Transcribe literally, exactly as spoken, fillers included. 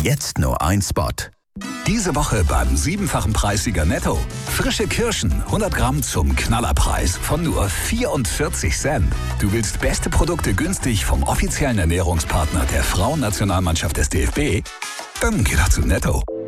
Jetzt nur ein Spot. Diese Woche beim siebenfachen Preissieger Netto. Frische Kirschen, hundert Gramm zum Knallerpreis von nur vierundvierzig Cent. Du willst beste Produkte günstig vom offiziellen Ernährungspartner der Frauennationalmannschaft des D F B? Dann geh doch zu Netto.